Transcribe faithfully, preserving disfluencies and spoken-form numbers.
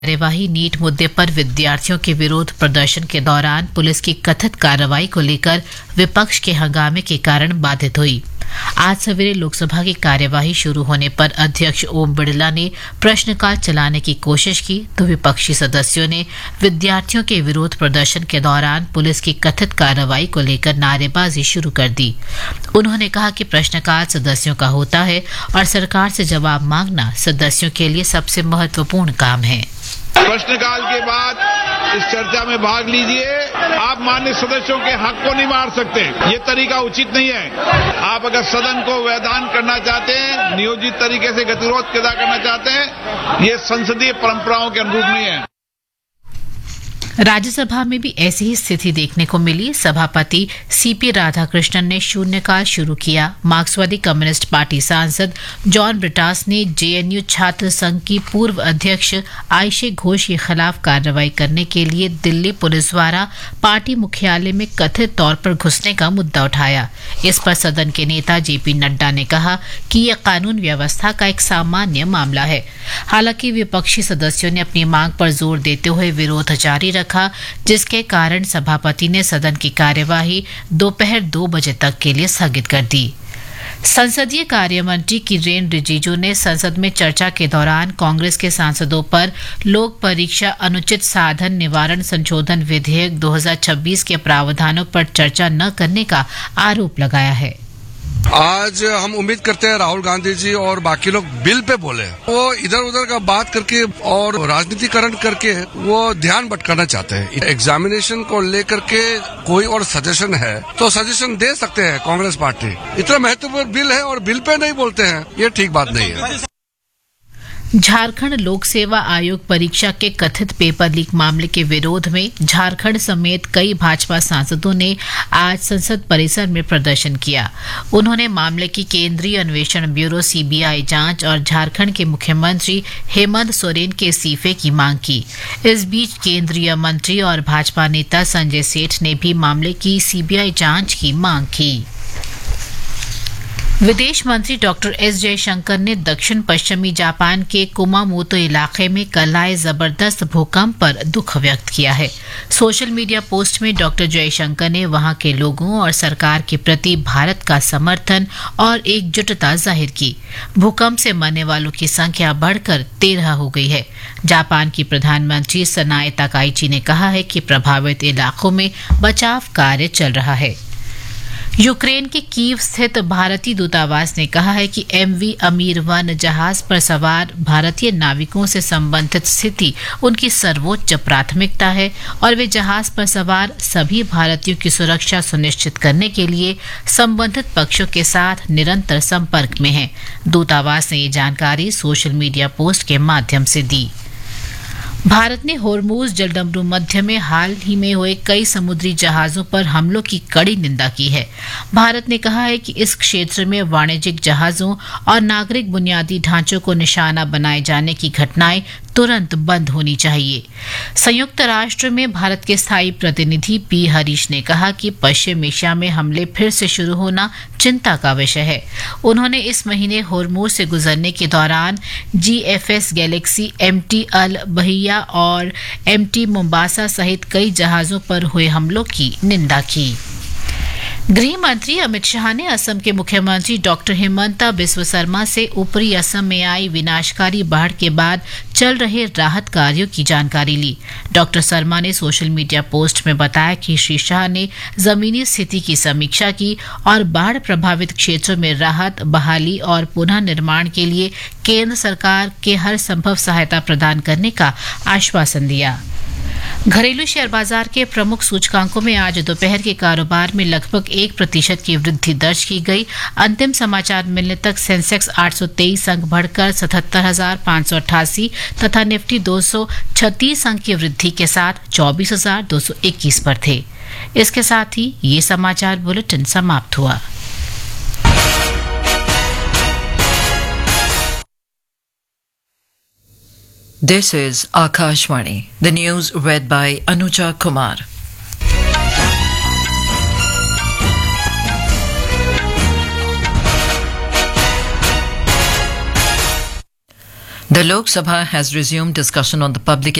कार्यवाही नीट मुद्दे पर विद्यार्थियों के विरोध प्रदर्शन के दौरान पुलिस की कथित कार्रवाई को लेकर विपक्ष के हंगामे के कारण बाधित हुई। आज सवेरे लोकसभा की कार्यवाही शुरू होने पर अध्यक्ष ओम बिरला ने प्रश्नकाल चलाने की कोशिश की तो विपक्षी सदस्यों ने विद्यार्थियों के विरोध प्रदर्शन के दौरान पुलिस की कथित कार्रवाई को लेकर नारेबाजी शुरू कर दी। उन्होंने कहा कि प्रश्नकाल सदस्यों का होता है और सरकार से जवाब मांगना सदस्यों के लिए सबसे महत्वपूर्ण काम है। प्रश्नकाल के बाद इस चर्चा में भाग लीजिए। आप माननीय सदस्यों के हक को नहीं मार सकते, ये तरीका उचित नहीं है। आप अगर सदन को वैधान करना चाहते हैं, नियोजित तरीके से गतिरोध पैदा करना चाहते हैं, ये संसदीय परंपराओं के अनुरूप नहीं है। राज्यसभा में भी ऐसी ही स्थिति देखने को मिली। सभापति सीपी राधाकृष्णन ने शून्यकाल शुरू किया। मार्क्सवादी कम्युनिस्ट पार्टी सांसद जॉन ब्रिटास ने जेएनयू छात्र संघ की पूर्व अध्यक्ष आयशे घोष के खिलाफ कार्रवाई करने के लिए दिल्ली पुलिस द्वारा पार्टी मुख्यालय में कथित तौर पर घुसने का मुद्दा उठाया। इस पर सदन के नेता जेपी नड्डा ने कहा कि यह कानून व्यवस्था का एक सामान्य मामला है। हालांकि विपक्षी सदस्यों ने अपनी मांग पर जोर देते हुए विरोध जारी रखा, जिसके कारण सभापति ने सदन की कार्यवाही दोपहर दो बजे तक के लिए स्थगित कर दी। संसदीय कार्य मंत्री किरेन रिजिजू ने संसद में चर्चा के दौरान कांग्रेस के सांसदों पर लोक परीक्षा अनुचित साधन निवारण संशोधन विधेयक दो हज़ार छब्बीस के प्रावधानों पर चर्चा न करने का आरोप लगाया है। आज हम उम्मीद करते हैं राहुल गांधी जी और बाकी लोग बिल पे बोले। वो इधर उधर का बात करके और राजनीतिकरण करके वो ध्यान भटकाना चाहते हैं। एग्जामिनेशन को लेकर के कोई और सजेशन है तो सजेशन दे सकते हैं कांग्रेस पार्टी। इतना महत्वपूर्ण बिल है और बिल पे नहीं बोलते हैं, ये ठीक बात नहीं है। झारखंड लोक सेवा आयोग परीक्षा के कथित पेपर लीक मामले के विरोध में झारखंड समेत कई भाजपा सांसदों ने आज संसद परिसर में प्रदर्शन किया। उन्होंने मामले की केंद्रीय अन्वेषण ब्यूरो सीबीआई जांच और झारखंड के मुख्यमंत्री हेमंत सोरेन के इस्तीफे की मांग की। इस बीच केंद्रीय मंत्री और भाजपा नेता संजय सेठ ने भी मामले की सीबीआई जांच की मांग की। विदेश मंत्री डॉक्टर एस जयशंकर ने दक्षिण पश्चिमी जापान के कुमामोतो इलाके में कल आए जबरदस्त भूकंप पर दुख व्यक्त किया है। सोशल मीडिया पोस्ट में डॉक्टर जयशंकर ने वहां के लोगों और सरकार के प्रति भारत का समर्थन और एकजुटता जाहिर की। भूकंप से मरने वालों की संख्या बढ़कर तेरह हो गई है। जापान की प्रधानमंत्री सनाए ताकाइची ने कहा है कि प्रभावित इलाकों में बचाव कार्य चल रहा है। यूक्रेन के कीव स्थित भारतीय दूतावास ने कहा है कि एमवी अमीर वन जहाज पर सवार भारतीय नाविकों से संबंधित स्थिति उनकी सर्वोच्च प्राथमिकता है और वे जहाज पर सवार सभी भारतीयों की सुरक्षा सुनिश्चित करने के लिए संबंधित पक्षों के साथ निरंतर संपर्क में हैं। दूतावास ने ये जानकारी सोशल मीडिया पोस्ट के माध्यम से दी। भारत ने होर्मुज जलडमरू मध्य में हाल ही में हुए कई समुद्री जहाजों पर हमलों की कड़ी निंदा की है। भारत ने कहा है कि इस क्षेत्र में वाणिज्यिक जहाजों और नागरिक बुनियादी ढांचों को निशाना बनाए जाने की घटनाएं तुरंत बंद होनी चाहिए। संयुक्त राष्ट्र में भारत के स्थायी प्रतिनिधि पी हरीश ने कहा कि पश्चिम एशिया में हमले फिर से शुरू होना चिंता का विषय है। उन्होंने इस महीने होर्मुज से गुजरने के दौरान जीएफएस गैलेक्सी, एमटी अल बहिया और एमटी मोम्बासा सहित कई जहाजों पर हुए हमलों की निंदा की। गृह मंत्री अमित शाह ने असम के मुख्यमंत्री डॉक्टर हिमंता बिस्वा शर्मा से ऊपरी असम में आई विनाशकारी बाढ़ के बाद चल रहे राहत कार्यों की जानकारी ली। डॉक्टर शर्मा ने सोशल मीडिया पोस्ट में बताया कि श्री शाह ने जमीनी स्थिति की समीक्षा की और बाढ़ प्रभावित क्षेत्रों में राहत, बहाली और पुनः निर्माण के लिए केंद्र सरकार के हर संभव सहायता प्रदान करने का आश्वासन दिया। घरेलू शेयर बाजार के प्रमुख सूचकांकों में आज दोपहर के कारोबार में लगभग एक प्रतिशत की वृद्धि दर्ज की गई। अंतिम समाचार मिलने तक सेंसेक्स आठ सौ तेईस अंक बढ़कर सतहत्तर हजार पाँच सौ अट्ठासी तथा निफ्टी दो सौ छत्तीस अंक की वृद्धि के साथ चौबीस हजार दो सौ इक्कीस पर थे। इसके साथ ही ये समाचार बुलेटिन समाप्त हुआ। This is Akashvani. The news read by Anuja Kumar. The Lok Sabha has resumed discussion on the public